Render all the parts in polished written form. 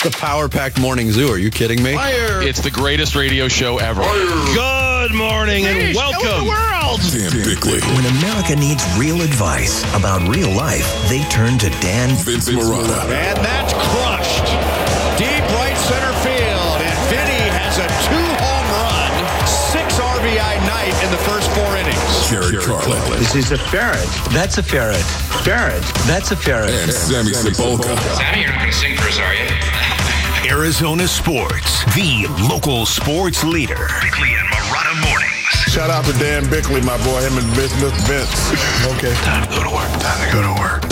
the power-packed morning zoo. Are you kidding me? Fire. It's the greatest radio show ever. Good morning and welcome. Dan Bickley. When America needs real advice about real life, they turn to Dan Vince Marotta. And that's crushed. Deep right center field. And Vinny has a 2-home run, 6 RBI night in the first 4 innings. Jared Carlin. This is a ferret. That's a ferret. Ferret. That's a ferret. And Sammy Sapolka. Sammy, you're not going to sing for us, are you? Arizona Sports, the local sports leader. Bickley and Marotta Mornings. Shout out to Dan Bickley, my boy, him and Mr. Vince. Okay. Time to go to work. Time to go to work.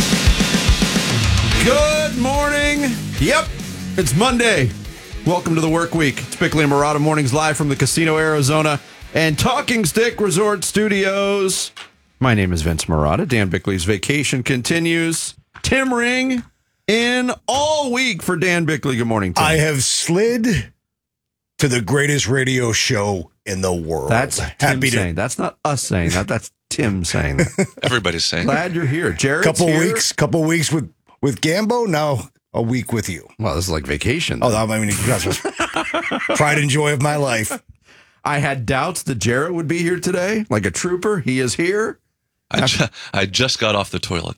Good morning. Yep, it's Monday. Welcome to the work week. It's Bickley and Marotta Mornings live from the Casino Arizona and Talking Stick Resort Studios. My name is Vince Marotta. Dan Bickley's vacation continues. Tim Ring in all week for Dan Bickley. Good morning, Tim. I have slid to the greatest radio show in the world. That's Tim saying. That's not us saying that. That's Tim saying that. Everybody's saying. Glad you're here. Jared's couple here. weeks with Gambo. Now a week with you. Well, this is like vacation. Oh, I mean, pride and joy of my life. I had doubts that Jared would be here today, like a trooper. He is here. I just got off the toilet.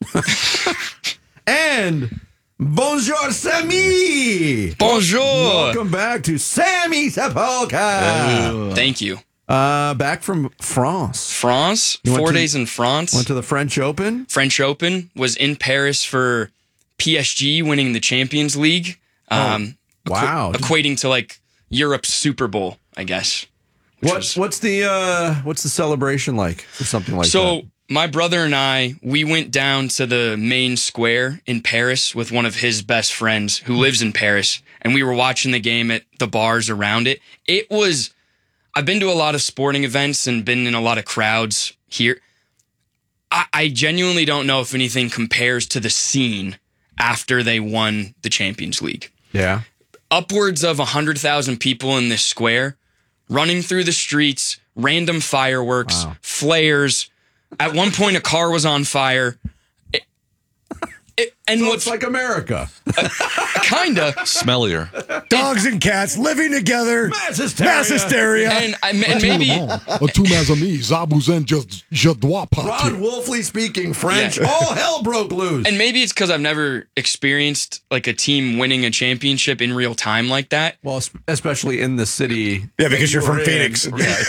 And bonjour, Sammy. Bonjour. Welcome back to Sammy Sapolka. Thank you. Back from France. France, 4 days in France. Went to the French Open. French Open, was in Paris for PSG winning the Champions League. Wow. Equating to like Europe's Super Bowl, I guess. What's the celebration like for something like that? So my brother and I, we went down to the main square in Paris with one of his best friends who lives in Paris, and we were watching the game at the bars around it. I've been to a lot of sporting events and been in a lot of crowds here. I genuinely don't know if anything compares to the scene after they won the Champions League. Yeah. Upwards of 100,000 people in this square, running through the streets, random fireworks, flares. At one point, a car was on fire. It's like America. Kinda. Smellier. Dogs and cats living together. Mass hysteria. And maybe... Tous mes amis, Zabouzen je dois partir. Ron Wolfley speaking French. Yeah. All hell broke loose. And maybe it's because I've never experienced like a team winning a championship in real time like that. Well, especially in the city. Yeah, because you're from Phoenix.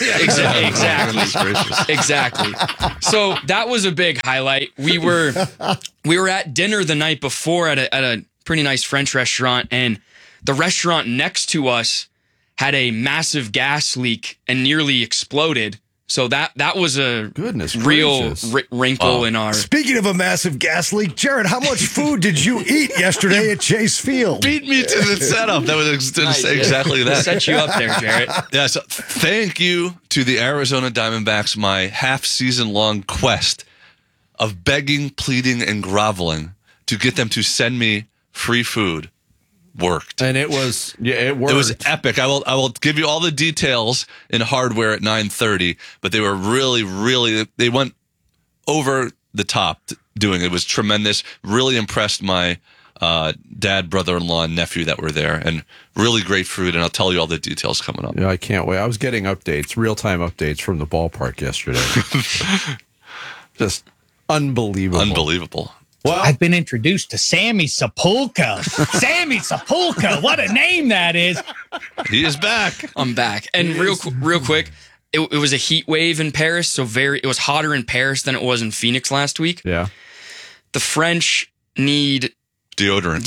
Exactly. So that was a big highlight. We were at dinner the night before at a pretty nice French restaurant, and the restaurant next to us had a massive gas leak and nearly exploded. So that was a real wrinkle in our... Speaking of a massive gas leak, Jared, how much food did you eat yesterday at Chase Field? Beat me to the setup. That was exactly that. Set you up there, Jared. Yeah, so thank you to the Arizona Diamondbacks, my half-season-long quest of begging, pleading, and groveling to get them to send me free food worked. And it worked. It was epic. I will give you all the details in hardware at 9:30, but they were really, they went over the top doing it. It was tremendous. Really impressed my dad, brother-in-law, and nephew that were there, and really great food, and I'll tell you all the details coming up. Yeah, I can't wait. I was getting real-time updates from the ballpark yesterday. Just unbelievable. Well, I've been introduced to Sammy Sapolka. Sammy Sapolka, what a name that is. He is back. I'm back. And real quick, it was a heat wave in Paris, so it was hotter in Paris than it was in Phoenix last week. Yeah. The French need deodorant.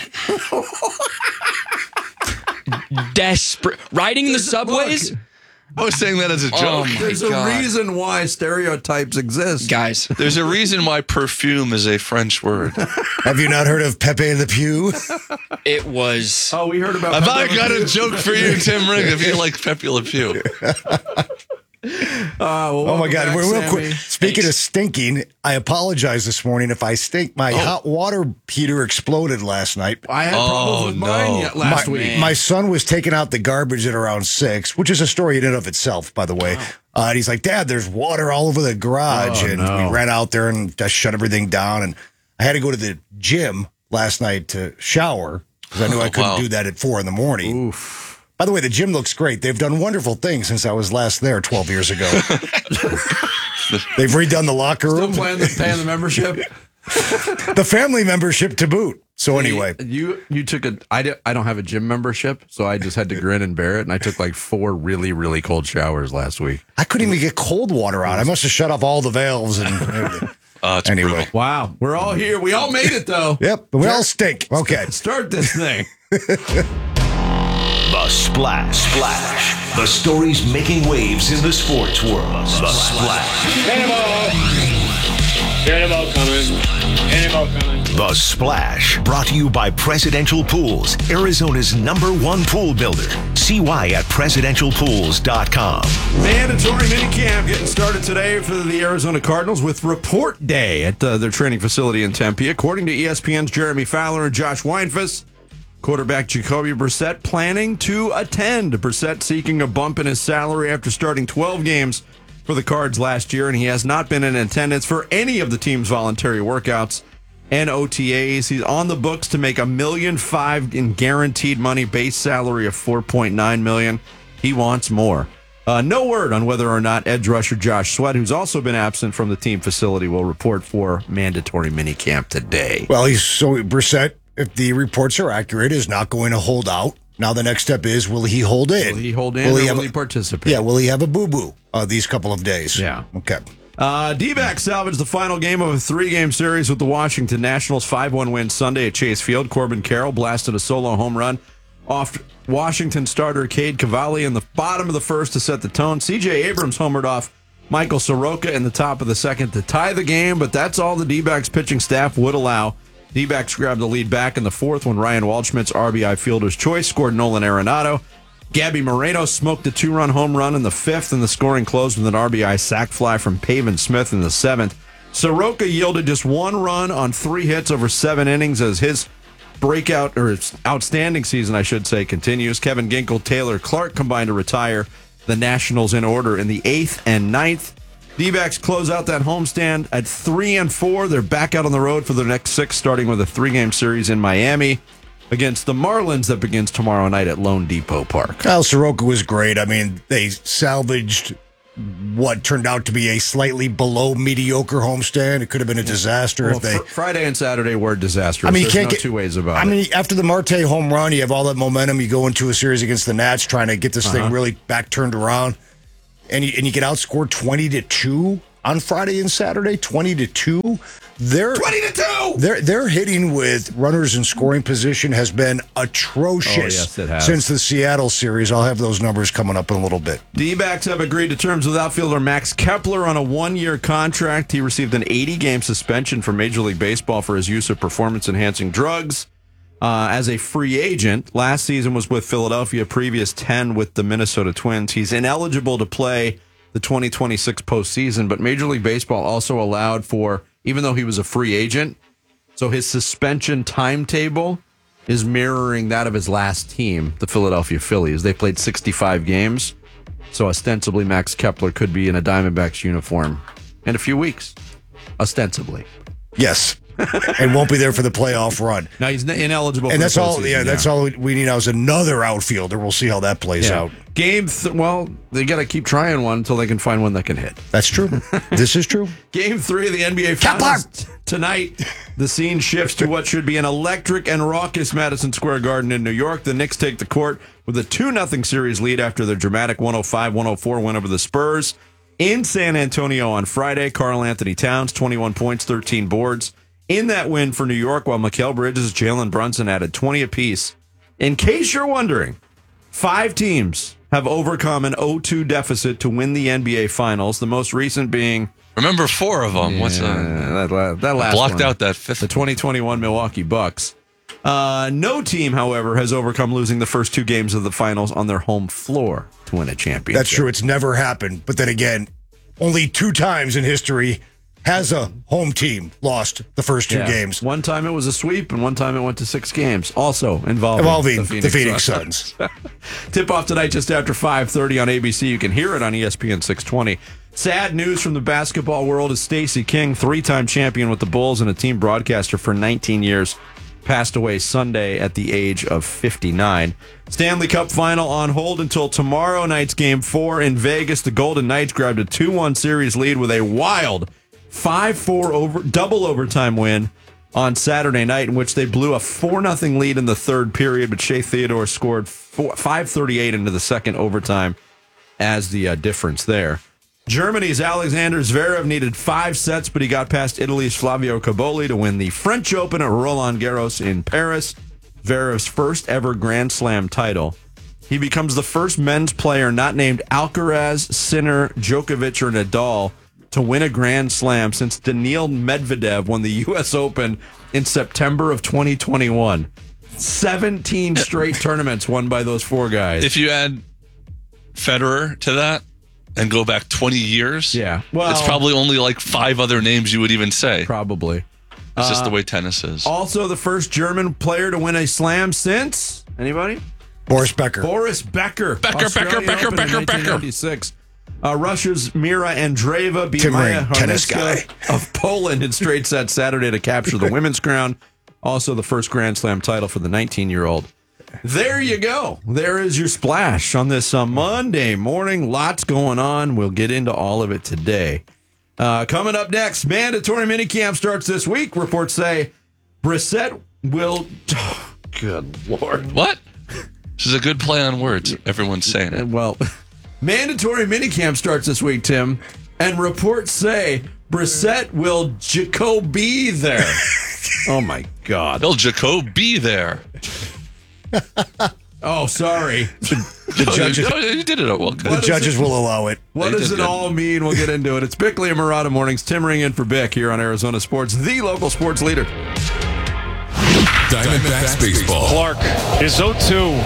Desperate. Riding the subways. I was saying that as a joke. There's a reason why stereotypes exist. Guys. There's a reason why perfume is a French word. Have you not heard of Pepe Le Pew? It was... Oh, we heard about Have I got a joke for you, Tim Ring, if you like Pepe Le Pew? Oh my God! Real quick. Speaking of stinking, I apologize this morning if I stink. My hot water heater exploded last night. I had problems with mine last week. My son was taking out the garbage at around 6, which is a story in and of itself, by the way. And he's like, "Dad, there's water all over the garage," we ran out there and just shut everything down. And I had to go to the gym last night to shower. because I knew I couldn't do that at 4 in the morning. Oof. By the way, the gym looks great. They've done wonderful things since I was last there 12 years ago. They've redone the locker room. Still paying the membership? The family membership to boot. So anyway. You took I don't have a gym membership, so I just had to grin and bear it, and I took like 4 really, really cold showers last week. I couldn't even get cold water out. I must have shut off all the valves and everything. Anyway. Brutal. Wow. We're all here. We all made it, though. Yep. We all stink. Okay. Start this thing. The Splash. The stories making waves in the sports world. The Splash. Cannonball coming. The Splash. Brought to you by Presidential Pools, Arizona's #1 pool builder. See why at presidentialpools.com. Mandatory minicamp getting started today for the Arizona Cardinals with report day at their training facility in Tempe. According to ESPN's Jeremy Fowler and Josh Weinfuss, quarterback Jacoby Brissett planning to attend. Brissett seeking a bump in his salary after starting 12 games for the Cards last year, and he has not been in attendance for any of the team's voluntary workouts and OTAs. He's on the books to make $1.5 million in guaranteed money, base salary of $4.9 million. He wants more. No word on whether or not edge rusher Josh Sweat, who's also been absent from the team facility, will report for mandatory minicamp today. Well, Brissett, if the reports are accurate, is not going to hold out. Now the next step is, will he hold in? Will he hold in or will he participate? Yeah, will he have a boo-boo these couple of days? Yeah. Okay. D-backs salvaged the final game of a 3-game series with the Washington Nationals. 5-1 win Sunday at Chase Field. Corbin Carroll blasted a solo home run off Washington starter Cade Cavalli in the bottom of the first to set the tone. C.J. Abrams homered off Michael Soroka in the top of the second to tie the game, but that's all the D-backs pitching staff would allow. D-backs grabbed the lead back in the fourth when Ryan Waldschmidt's RBI fielder's choice scored Nolan Arenado. Gabby Moreno smoked a 2-run home run in the fifth, and the scoring closed with an RBI sac fly from Pavin Smith in the seventh. Soroka yielded just 1 run on 3 hits over 7 innings as his breakout, or his outstanding season, I should say, continues. Kevin Ginkel, Taylor Clark combined to retire the Nationals in order in the 8th and 9th. D-backs close out that homestand at 3-4. They're back out on the road for their next 6, starting with a 3-game series in Miami against the Marlins that begins tomorrow night at Lone Depot Park. Kyle Soroka was great. I mean, they salvaged what turned out to be a slightly below mediocre homestand. It could have been a disaster if they. Friday and Saturday were disastrous. I mean, There's no two ways about it. I mean, after the Marte home run, you have all that momentum. You go into a series against the Nats trying to get this thing really back turned around. And you get outscored 20-2 on Friday and Saturday, 20-2. They're hitting with runners in scoring position has been atrocious. Oh, yes, it has. Since the Seattle series. I'll have those numbers coming up in a little bit. D-backs have agreed to terms with outfielder Max Kepler on a 1-year contract. He received an 80-game suspension from Major League Baseball for his use of performance-enhancing drugs. As a free agent, last season was with Philadelphia, previous 10 with the Minnesota Twins. He's ineligible to play the 2026 postseason, but Major League Baseball also allowed for, even though he was a free agent, so his suspension timetable is mirroring that of his last team, the Philadelphia Phillies. They played 65 games, so ostensibly Max Kepler could be in a Diamondbacks uniform in a few weeks, ostensibly. Yes. And won't be there for the playoff run. Now he's ineligible. And for that's the all. postseason, Yeah, that's all we need now is another outfielder. We'll see how that plays out. Well, they got to keep trying one until they can find one that can hit. That's true. This is true. Game 3 of the NBA Finals tonight. The scene shifts to what should be an electric and raucous Madison Square Garden in New York. The Knicks take the court with a 2-0 series lead after their dramatic 105-104 win over the Spurs in San Antonio on Friday. Karl Anthony Towns, 21 points, 13 boards. In that win for New York, while Mikal Bridges and Jalen Brunson added 20 apiece. In case you're wondering, 5 teams have overcome an 0-2 deficit to win the NBA Finals, the most recent being... Remember 4 of them. What's that last blocked one. out that 5th. The 2021 Milwaukee Bucks. No team, however, has overcome losing the first 2 games of the Finals on their home floor to win a championship. That's true. It's never happened. But then again, only 2 times in history has a home team lost the first 2 games. One time it was a sweep, and one time it went to 6 games. Also involving the Phoenix Suns. Tip-off tonight just after 5:30 on ABC. You can hear it on ESPN 620. Sad news from the basketball world is Stacey King, 3-time champion with the Bulls and a team broadcaster for 19 years, passed away Sunday at the age of 59. Stanley Cup final on hold until tomorrow night's Game 4 in Vegas. The Golden Knights grabbed a 2-1 series lead with a wild 5-4 double overtime win on Saturday night, in which they blew a 4-0 lead in the third period, but Shea Theodore scored 5:38 into the second overtime as the difference there. Germany's Alexander Zverev needed 5 sets, but he got past Italy's Flavio Cobolli to win the French Open at Roland Garros in Paris, Zverev's first ever Grand Slam title. He becomes the first men's player not named Alcaraz, Sinner, Djokovic, or Nadal to win a Grand Slam since Daniil Medvedev won the U.S. Open in September of 2021. 17 straight tournaments won by those 4 guys. If you add Federer to that and go back 20 years, well, it's probably only like 5 other names you would even say. Probably. It's just the way tennis is. Also, the first German player to win a slam since, anybody? Boris Becker. Boris Becker. Becker. 1996. Russia's Mira Andreeva beat Maya Harneska of Poland in straight sets Saturday to capture the women's crown. Also the first Grand Slam title for the 19-year-old. There you go. There is your splash on this Monday morning. Lots going on. We'll get into all of it today. Coming up next, mandatory minicamp starts this week. Reports say Brissett will... Oh, good Lord. What? This is a good play on words. Everyone's saying it. Well... Mandatory minicamp starts this week, Tim, and reports say Brissett will Jacoby there. Oh, my God. He'll Jacoby there. Oh, sorry. The judges, you did it well. The judges will allow it. What does it all mean? We'll get into it. It's Bickley and Murata Mornings. Tim Ring in for Bick here on Arizona Sports, the local sports leader. Diamondbacks baseball. Clark is 0-2.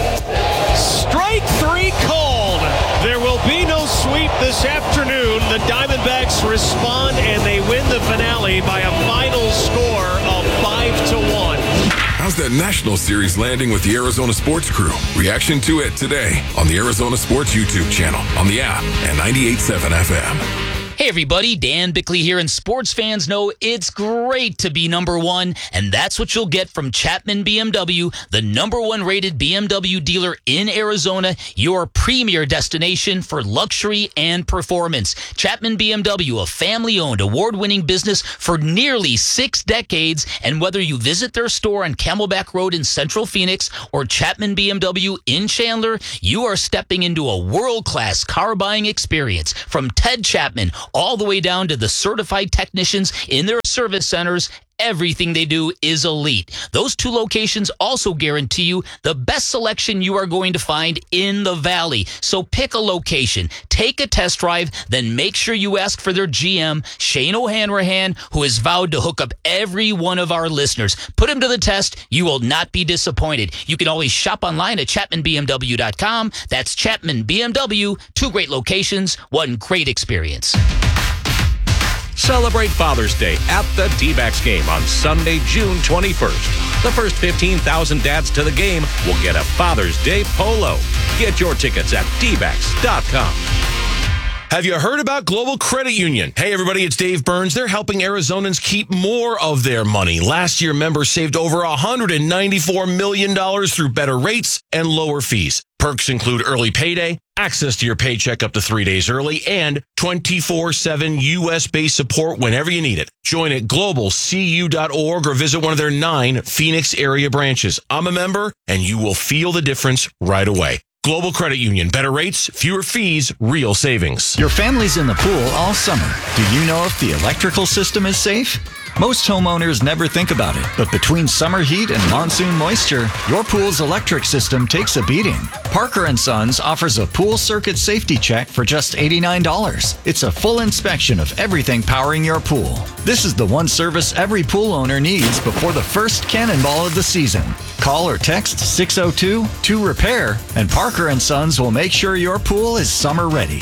Strike 3 called. There will be no sweep this afternoon. The Diamondbacks respond and they win the finale by a final score of 5-1. How's that National Series landing with the Arizona Sports Crew? Reaction to it today on the Arizona Sports YouTube channel, on the app, and 98.7 FM. Hey everybody, Dan Bickley here, and sports fans know it's great to be number one, and that's what you'll get from Chapman BMW, the number 1 rated BMW dealer in Arizona, your premier destination for luxury and performance. Chapman BMW, a family-owned, award-winning business for nearly 6 decades, and whether you visit their store on Camelback Road in Central Phoenix or Chapman BMW in Chandler, you are stepping into a world-class car buying experience. From Ted Chapman all the way down to the certified technicians in their service centers, everything they do is elite. Those 2 locations also guarantee you the best selection you are going to find in the Valley. So pick a location, take a test drive, then make sure you ask for their GM, Shane O'Hanrahan, who has vowed to hook up every one of our listeners. Put him to the test. You will not be disappointed. You can always shop online at ChapmanBMW.com. That's Chapman BMW. 2 great locations, 1 great experience. Celebrate Father's Day at the D-backs game on Sunday, June 21st. The first 15,000 dads to the game will get a Father's Day polo. Get your tickets at dbacks.com. Have you heard about Global Credit Union? Hey, everybody, it's Dave Burns. They're helping Arizonans keep more of their money. Last year, members saved over $194 million through better rates and lower fees. Perks include early payday, access to your paycheck up to 3 days early, and 24/7 U.S.-based support whenever you need it. Join at globalcu.org or visit one of their 9 Phoenix area branches. I'm a member, and you will feel the difference right away. Global Credit Union. Better rates, fewer fees, real savings. Your family's in the pool all summer. Do you know if the electrical system is safe? Most homeowners never think about it, but between summer heat and monsoon moisture, your pool's electric system takes a beating. Parker & Sons offers a pool circuit safety check for just $89. It's a full inspection of everything powering your pool. This is the one service every pool owner needs before the first cannonball of the season. Call or text 602-2REPAIR, and Parker & Sons will make sure your pool is summer ready.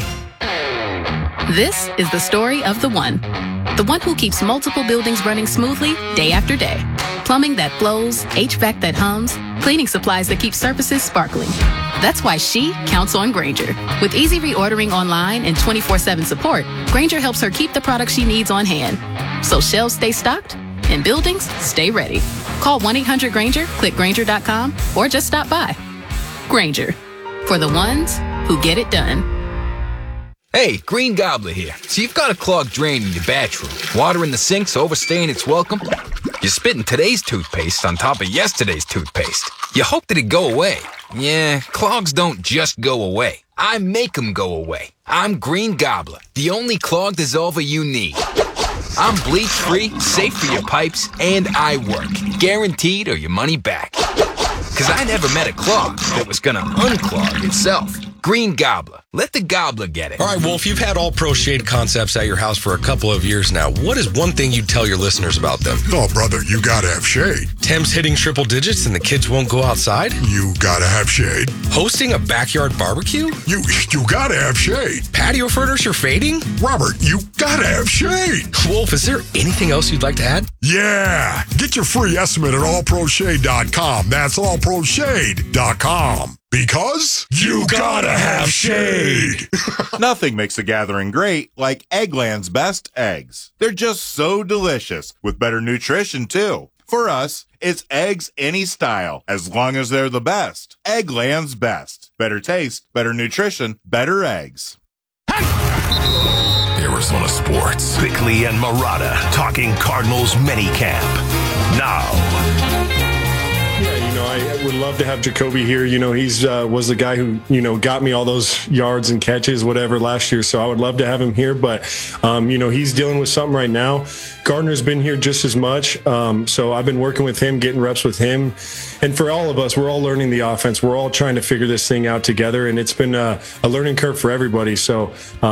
This is the story of the one who keeps multiple buildings running smoothly day after day. Plumbing that flows, HVAC that hums, cleaning supplies that keep surfaces sparkling. That's why she counts on Grainger. With easy reordering online and 24/7 support, Grainger helps her keep the products she needs on hand, so shelves stay stocked and buildings stay ready. Call 1-800-GRANGER, click Grainger.com, or just stop by. Grainger, for the ones who get it done. Hey, Green Gobbler here. So you've got a clogged drain in your bathroom. Water in the sink's overstaying its welcome. You're spitting today's toothpaste on top of yesterday's toothpaste. You hope that it go away. Yeah, clogs don't just go away. I make them go away. I'm Green Gobbler, the only clog dissolver you need. I'm bleach-free, safe for your pipes, and I work. Guaranteed or your money back. Because I never met a clog that was going to unclog itself. Green Gobbler. Let the gobbler get it. All right, Wolf, you've had All Pro Shade concepts at your house for a couple of years now. What is one thing you'd tell your listeners about them? Oh, brother, you gotta have shade. Tim's hitting triple digits and the kids won't go outside? You gotta have shade. Hosting a backyard barbecue? You gotta have shade. Patio furniture fading? Robert, you gotta have shade. Wolf, is there anything else you'd like to add? Yeah. Get your free estimate at allproshade.com. That's allproshade.com. Because you gotta have shade. Nothing makes a gathering great like Eggland's best eggs. They're just so delicious, with better nutrition too. For us, it's eggs any style, as long as they're the best. Eggland's best. Better taste, better nutrition, better eggs. Arizona Sports. Bickley and Marotta talking Cardinals minicamp. Now. Yeah, I would love to have Jacoby here. He's was the guy who, got me all those yards and catches, whatever, last year. So I would love to have him here. But, he's dealing with something right now. Gardner's been here just as much. So I've been working with him, getting reps with him. And for all of us, we're all learning the offense. We're all trying to figure this thing out together. And it's been a learning curve for everybody. So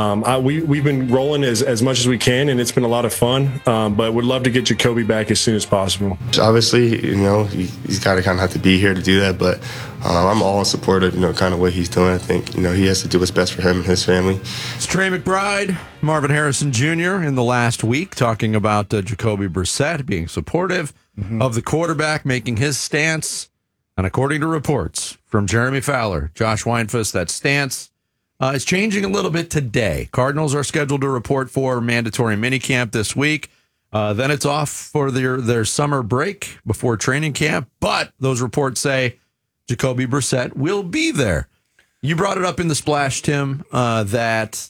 we've been rolling as much as we can, and it's been a lot of fun. But would love to get Jacoby back as soon as possible. Obviously, he's got to kind of have to be here to do that. But I'm all in support of, kind of what he's doing. I think, he has to do what's best for him and his family. It's Trey McBride, Marvin Harrison Jr. in the last week talking about Jacoby Brissett being supportive of the quarterback, making his stance. And according to reports from Jeremy Fowler, Josh Weinfuss, that stance is changing a little bit today. Cardinals are scheduled to report for mandatory minicamp this week. Then it's off for their summer break before training camp. But those reports say Jacoby Brissett will be there. You brought it up in the splash, Tim, that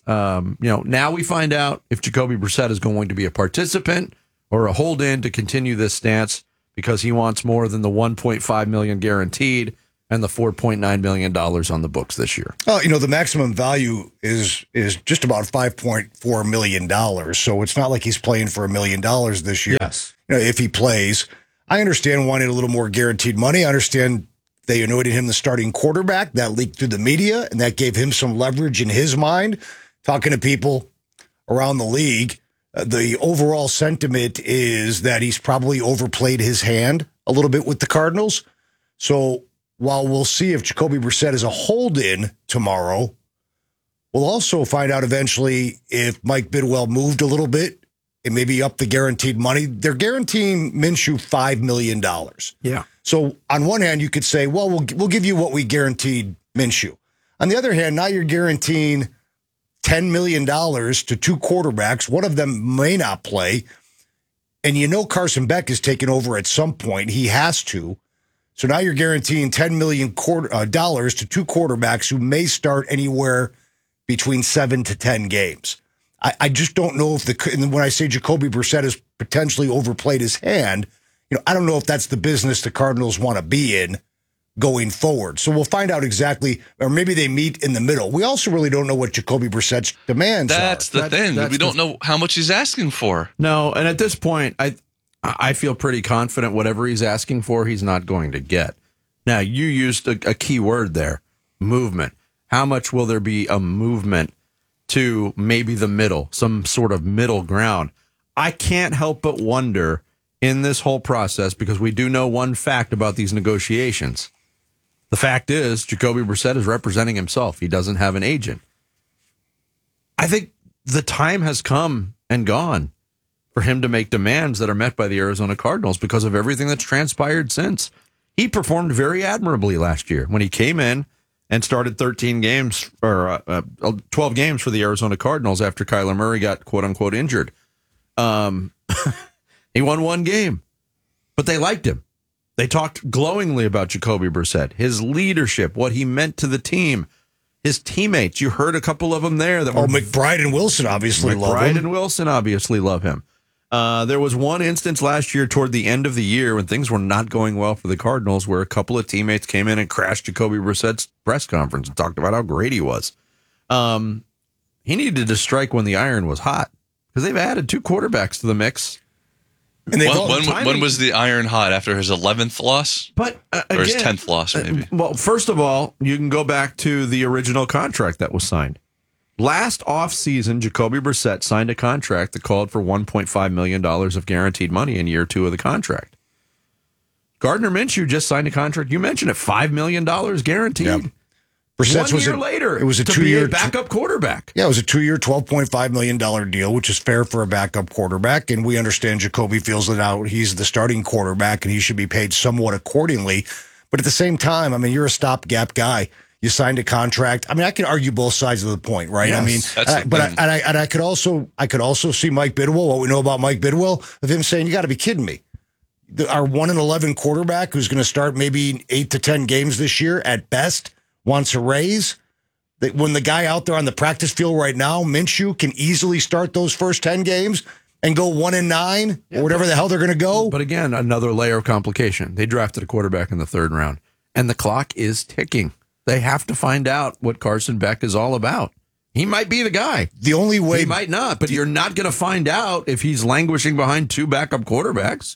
now we find out if Jacoby Brissett is going to be a participant or a hold-in to continue this stance because he wants more than the $1.5 million guaranteed and the $4.9 million on the books this year. The maximum value is just about $5.4 million. So it's not like he's playing for $1 million this year. Yes. If he plays. I understand wanting a little more guaranteed money. I understand they anointed him the starting quarterback. That leaked through the media, and that gave him some leverage in his mind. Talking to people around the league, the overall sentiment is that he's probably overplayed his hand a little bit with the Cardinals. So while we'll see if Jacoby Brissett is a hold-in tomorrow, we'll also find out eventually if Mike Bidwell moved a little bit and maybe up the guaranteed money. They're guaranteeing Minshew $5 million. Yeah. So on one hand, you could say, well, we'll give you what we guaranteed Minshew. On the other hand, now you're guaranteeing $10 million to two quarterbacks. One of them may not play. And Carson Beck is taking over at some point. He has to. So now you're guaranteeing $10 million to two quarterbacks who may start anywhere between 7 to 10 games. I just don't know if and when I say Jacoby Brissett has potentially overplayed his hand, I don't know if that's the business the Cardinals want to be in going forward. So we'll find out exactly, or maybe they meet in the middle. We also really don't know what Jacoby Brissett's demands That's the thing. We don't know how much he's asking for. No, and at this point, I feel pretty confident whatever he's asking for, he's not going to get. Now, you used a key word there, movement. How much will there be a movement to maybe the middle, some sort of middle ground? I can't help but wonder in this whole process, because we do know one fact about these negotiations. The fact is, Jacoby Brissett is representing himself. He doesn't have an agent. I think the time has come and gone for him to make demands that are met by the Arizona Cardinals because of everything that's transpired since. He performed very admirably last year when he came in and started 13 games or 12 games for the Arizona Cardinals after Kyler Murray got quote unquote injured. He won one game, but they liked him. They talked glowingly about Jacoby Brissett, his leadership, what he meant to the team, his teammates. You heard a couple of them there. McBride and Wilson obviously love him. McBride and Wilson obviously love him. There was one instance last year toward the end of the year when things were not going well for the Cardinals where a couple of teammates came in and crashed Jacoby Brissett's press conference and talked about how great he was. He needed to strike when the iron was hot because they've added 2 quarterbacks to the mix. And when was the iron hot? After his 11th loss? But or his 10th loss, maybe? Well, first of all, you can go back to the original contract that was signed. Last offseason, Jacoby Brissett signed a contract that called for $1.5 million of guaranteed money in year 2 of the contract. Gardner Minshew just signed a contract. You mentioned it, $5 million guaranteed. Yep. Brissett's 1 year later, it was a to 2-year be a backup quarterback. Yeah, it was a 2-year, $12.5 million deal, which is fair for a backup quarterback. And we understand Jacoby feels that now he's the starting quarterback and he should be paid somewhat accordingly. But at the same time, I mean, you're a stopgap guy. You signed a contract. I mean, I can argue both sides of the point, right? Yes, I mean, I could also see Mike Bidwell. What we know about Mike Bidwell of him saying, "You got to be kidding me." Our 1-11 quarterback, who's going to start maybe 8 to 10 games this year at best, wants a raise. When the guy out there on the practice field right now, Minshew, can easily start those first 10 games and go 1-9 or whatever the hell they're going to go. But again, another layer of complication. They drafted a quarterback in the 3rd round, and the clock is ticking. They have to find out what Carson Beck is all about. He might be the guy. The only way... He might not, but you're not going to find out if he's languishing behind 2 backup quarterbacks.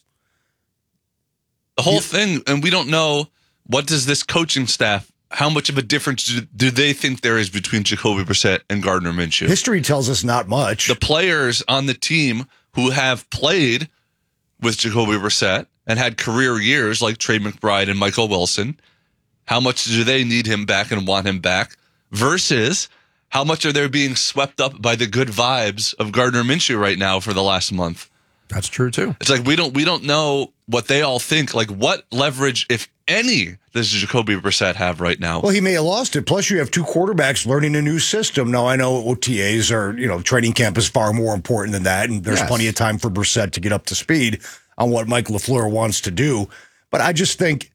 The whole thing, and we don't know, what does this coaching staff, how much of a difference do they think there is between Jacoby Brissett and Gardner Minshew? History tells us not much. The players on the team who have played with Jacoby Brissett and had career years like Trey McBride and Michael Wilson, how much do they need him back and want him back versus how much are they being swept up by the good vibes of Gardner Minshew right now for the last month? That's true too. It's like we don't know what they all think. Like what leverage, if any, does Jacoby Brissett have right now? Well, he may have lost it. Plus, you have 2 quarterbacks learning a new system. Now, I know OTAs are, training camp is far more important than that, and there's plenty of time for Brissett to get up to speed on what Mike LaFleur wants to do. But I just think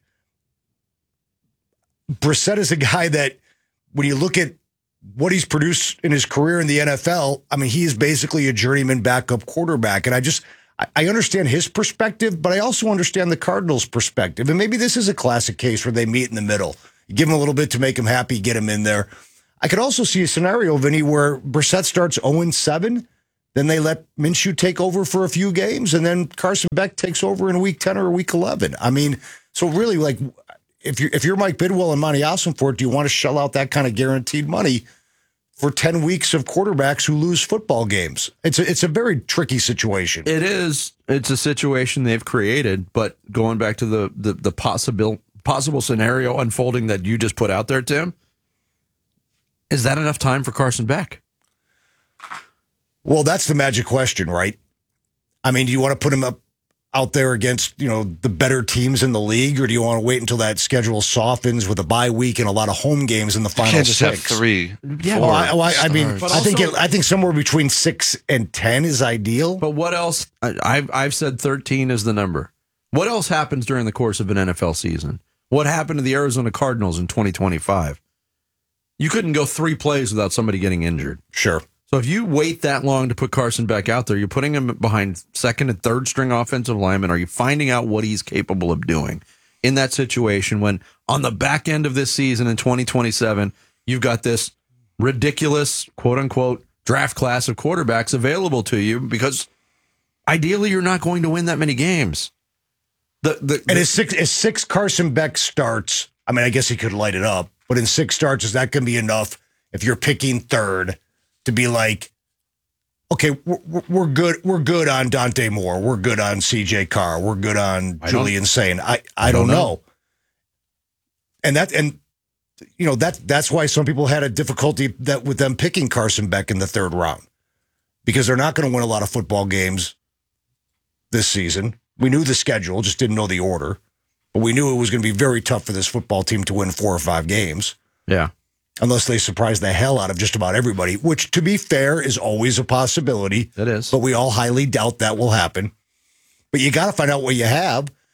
Brissett is a guy that, when you look at what he's produced in his career in the NFL, I mean, he is basically a journeyman backup quarterback. And I understand his perspective, but I also understand the Cardinals' perspective. And maybe this is a classic case where they meet in the middle. You give him a little bit to make him happy, get him in there. I could also see a scenario, Vinny, where Brissett starts 0-7, then they let Minshew take over for a few games, and then Carson Beck takes over in week 10 or week 11. I mean, so really, like, if you're Mike Bidwell and Monty Ossenfort, do you want to shell out that kind of guaranteed money for 10 weeks of quarterbacks who lose football games? It's a very tricky situation. It is. It's a situation they've created, but going back to the possible scenario unfolding that you just put out there, Tim, is that enough time for Carson Beck? Well, that's the magic question, right? I mean, do you want to put him out there against, the better teams in the league, or do you want to wait until that schedule softens with a bye week and a lot of home games in the final 6? Can't just have 3. Yeah, I think somewhere between 6 and 10 is ideal. But what else? I've said 13 is the number. What else happens during the course of an NFL season? What happened to the Arizona Cardinals in 2025? You couldn't go 3 plays without somebody getting injured. Sure. So if you wait that long to put Carson Beck out there, you're putting him behind 2nd and 3rd string offensive linemen. Are you finding out what he's capable of doing in that situation when on the back end of this season in 2027, you've got this ridiculous, quote unquote, draft class of quarterbacks available to you because ideally you're not going to win that many games. And as 6 Carson Beck starts, I mean, I guess he could light it up, but in 6 starts, is that going to be enough if you're picking 3rd? To be like, okay, we're good. We're good on Dante Moore. We're good on C.J. Carr. We're good on Julian Sain. I don't know. And that's why some people had a difficulty with them picking Carson Beck in the 3rd round, because they're not going to win a lot of football games this season. We knew the schedule, just didn't know the order, but we knew it was going to be very tough for this football team to win 4 or 5 games. Yeah. Unless they surprise the hell out of just about everybody, which, to be fair, is always a possibility. It is. But we all highly doubt that will happen. But you got to find out what you have.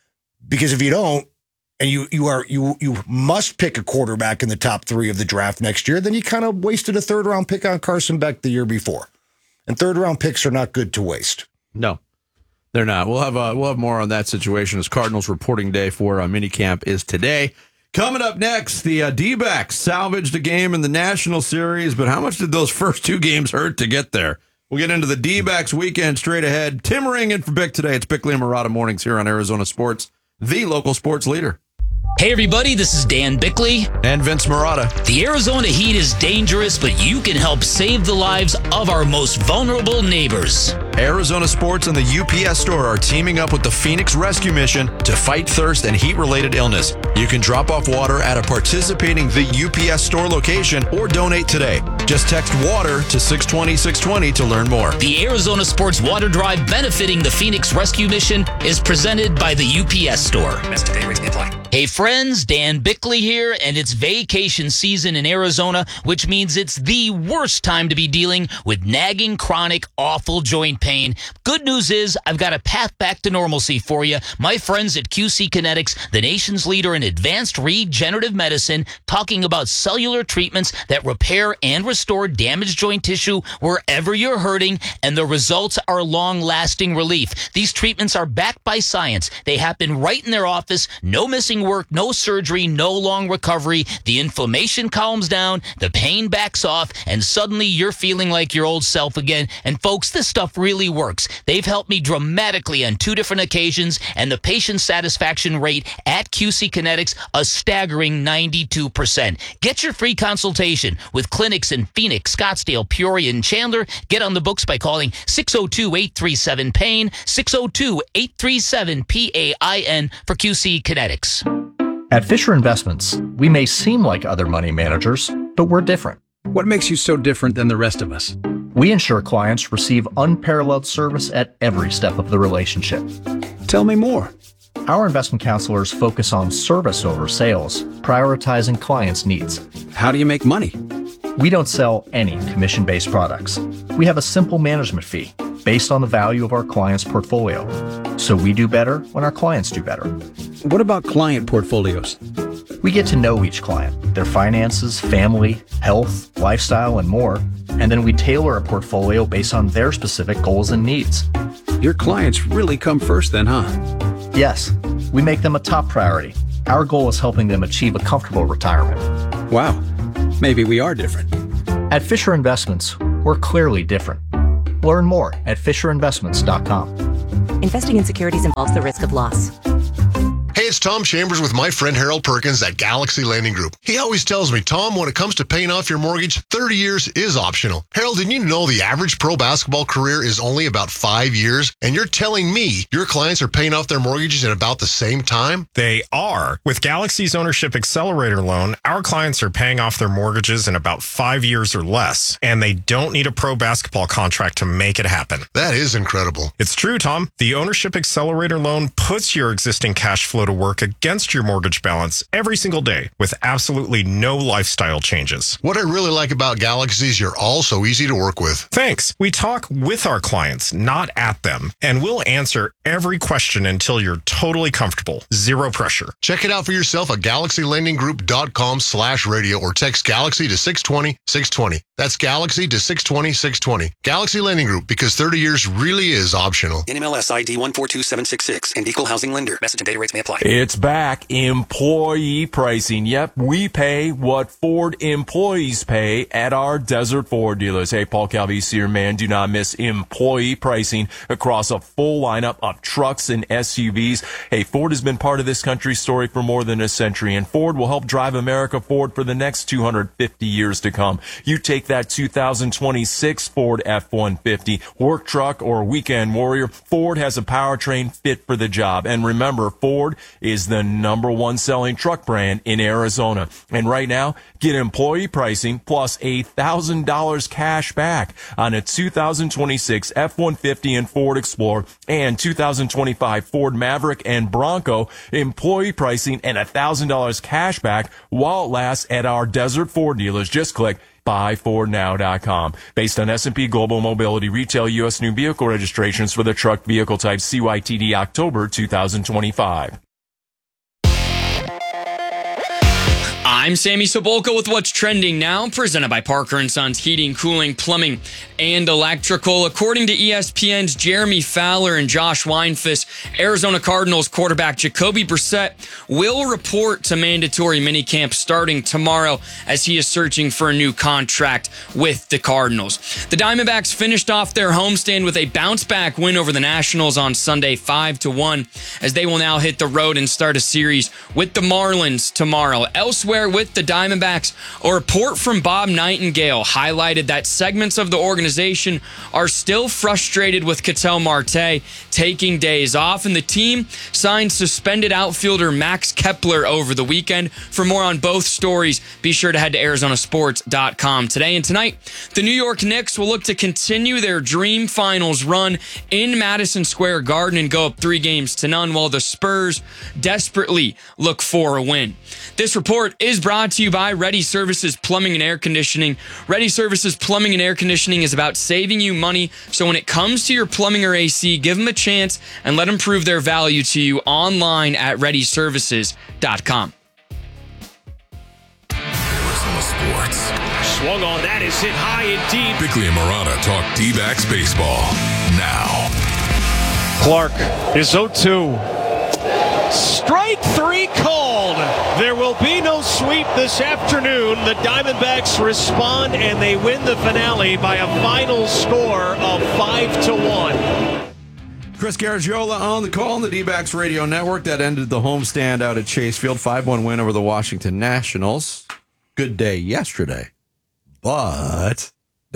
Because if you don't, and you must pick a quarterback in the top 3 of the draft next year, then you kind of wasted a 3rd-round pick on Carson Beck the year before. And 3rd-round picks are not good to waste. No, they're not. We'll have more on that situation as Cardinals reporting day for minicamp is today. Coming up next, the D-backs salvaged a game in the National Series, but how much did those first 2 games hurt to get there? We'll get into the D-backs weekend straight ahead. Tim Ring in for Bick today. It's Bickley and Marotta Mornings here on Arizona Sports, the local sports leader. Hey everybody, this is Dan Bickley. And Vince Marotta. The Arizona heat is dangerous, but you can help save the lives of our most vulnerable neighbors. Arizona Sports and the UPS Store are teaming up with the Phoenix Rescue Mission to fight thirst and heat-related illness. You can drop off water at a participating The UPS Store location or donate today. Just text WATER to 620-620 to learn more. The Arizona Sports Water Drive benefiting the Phoenix Rescue Mission is presented by the UPS Store. Best today rates may apply. Hey friends, Dan Bickley here, and it's vacation season in Arizona, which means it's the worst time to be dealing with nagging, chronic, awful joint pain. Good news is I've got a path back to normalcy for you. My friends at QC Kinetics, the nation's leader in advanced regenerative medicine, talking about cellular treatments that repair and restore damaged joint tissue wherever you're hurting, and the results are long-lasting relief. These treatments are backed by science. They happen right in their office, no missing work, no surgery, no long recovery. The inflammation calms down, the pain backs off, and suddenly you're feeling like your old self again. And folks, this stuff really works. They've helped me dramatically on 2 different occasions, and the patient satisfaction rate at QC Kinetics, a staggering 92%. Get your free consultation with clinics in Phoenix, Scottsdale, Peoria, and Chandler. Get on the books by calling 602-837-PAIN, 602-837-PAIN for QC Kinetics. At Fisher Investments, we may seem like other money managers, but we're different. What makes you so different than the rest of us? We ensure clients receive unparalleled service at every step of the relationship. Tell me more. Our investment counselors focus on service over sales, prioritizing clients' needs. How do you make money? We don't sell any commission-based products. We have a simple management fee based on the value of our client's portfolio. So we do better when our clients do better. What about client portfolios? We get to know each client, their finances, family, health, lifestyle, and more, and then we tailor a portfolio based on their specific goals and needs. Your clients really come first then, huh? Yes, we make them a top priority. Our goal is helping them achieve a comfortable retirement. Wow, maybe we are different. At Fisher Investments, we're clearly different. Learn more at FisherInvestments.com. Investing in securities involves the risk of loss. Hey, it's Tom Chambers with my friend Harold Perkins at Galaxy Lending Group. He always tells me, Tom, when it comes to paying off your mortgage, 30 years is optional. Harold, did you know the average pro basketball career is only about 5 years? And you're telling me your clients are paying off their mortgages in about the same time? They are. With Galaxy's Ownership Accelerator loan, our clients are paying off their mortgages in about 5 years or less, and they don't need a pro basketball contract to make it happen. That is incredible. It's true, Tom. The Ownership Accelerator loan puts your existing cash flow to work against your mortgage balance every single day with absolutely no lifestyle changes. What I really like about Galaxy is you're all so easy to work with. Thanks. We talk with our clients, not at them, and we'll answer every question until you're totally comfortable. Zero pressure. Check it out for yourself at GalaxyLendingGroup.com/radio or text Galaxy to 620-620. That's Galaxy to 620-620. Galaxy Lending Group, because 30 years really is optional. NMLS ID 142766 and equal housing lender. Message and data rates may apply. It's back. Employee pricing. Yep, we pay what Ford employees pay at our Desert Ford dealers. Hey, Paul Calvisi here, man. Do not miss employee pricing across a full lineup of trucks and SUVs. Hey, Ford has been part of this country's story for more than a century, and Ford will help drive America forward for the next 250 years to come. You take that 2026 Ford F-150, work truck, or weekend warrior, Ford has a powertrain fit for the job. And remember, Ford is the #1 selling truck brand in Arizona. And right now, get employee pricing plus $1,000 cash back on a 2026 F-150 and Ford Explorer and 2025 Ford Maverick and Bronco. Employee pricing and $1,000 cash back while it lasts at our Desert Ford dealers. Just click buyfordnow.com. Based on S&P Global Mobility Retail U.S. new vehicle registrations for the truck vehicle type CYTD October 2025. I'm Sammy Sobolka with what's trending now, presented by Parker & Sons Heating, Cooling, Plumbing, and Electrical. According to ESPN's Jeremy Fowler and Josh Weinfuss, Arizona Cardinals quarterback Jacoby Brissett will report to mandatory minicamp starting tomorrow as he is searching for a new contract with the Cardinals. The Diamondbacks finished off their homestand with a bounce-back win over the Nationals on Sunday 5-1, as they will now hit the road and start a series with the Marlins tomorrow. Elsewhere with the Diamondbacks, a report from Bob Nightingale highlighted that segments of the organization are still frustrated with Ketel Marte taking days off, and the team signed suspended outfielder Max Kepler over the weekend. For more on both stories, be sure to head to ArizonaSports.com today. And tonight, the New York Knicks will look to continue their dream finals run in Madison Square Garden and go up 3-0, while the Spurs desperately look for a win. This report is brought to you by Ready Services Plumbing and Air Conditioning. Ready Services Plumbing and Air Conditioning is about saving you money. So when it comes to your plumbing or AC, give them a chance and let them prove their value to you online at ReadyServices.com. Arizona Sports. Swung on, that is hit high and deep. Bickley and Murata talk D-backs baseball now. Clark is 0-2. Strike 3 called. There will be no sweep this afternoon. The Diamondbacks respond and they win the finale by a final score of 5-1. Chris Garagiola on the call on the D-backs radio network. That ended the homestand out at Chase Field. 5-1 win over the Washington Nationals. Good day yesterday. But, ...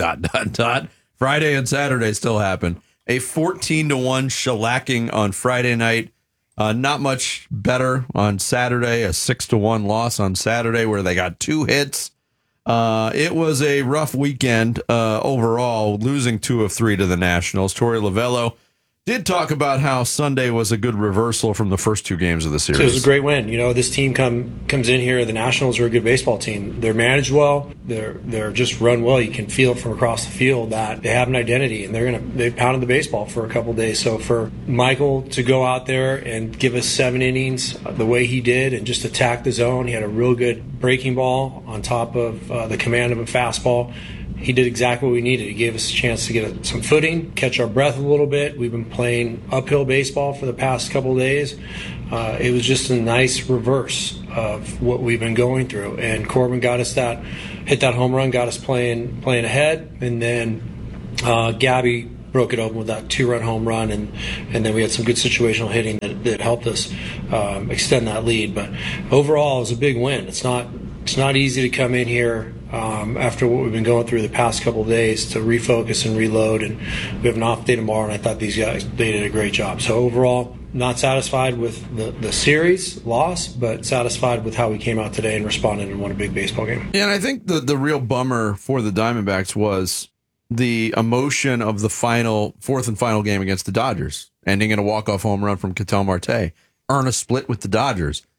Friday and Saturday still happened. A 14-1 shellacking on Friday night. Not much better on Saturday. A 6-1 loss on Saturday where they got 2 hits. It was a rough weekend overall, losing 2 of 3 to the Nationals. Torey Lovello did talk about how Sunday was a good reversal from the first 2 games of the series. So it was a great win. You know, this team comes in here. The Nationals are a good baseball team. They're managed well. They're just run well. You can feel it from across the field that they have an identity, and they pounded the baseball for a couple of days. So for Michael to go out there and give us 7 innings the way he did and just attack the zone, he had a real good breaking ball on top of the command of a fastball. He did exactly what we needed. He gave us a chance to get some footing, catch our breath a little bit. We've been playing uphill baseball for the past couple of days. It was just a nice reverse of what we've been going through. And Corbin got us hit that home run, got us playing ahead. And then Gabby broke it open with that 2-run home run. And then we had some good situational hitting that helped us extend that lead. But overall, it was a big win. It's not easy to come in here after what we've been going through the past couple of days to refocus and reload, and we have an off day tomorrow, and I thought these guys, they did a great job. So overall, not satisfied with the series loss, but satisfied with how we came out today and responded and won a big baseball game. Yeah, and I think the real bummer for the Diamondbacks was the emotion of the fourth and final game against the Dodgers, ending in a walk-off home run from Ketel Marte. Earn a split with the Dodgers.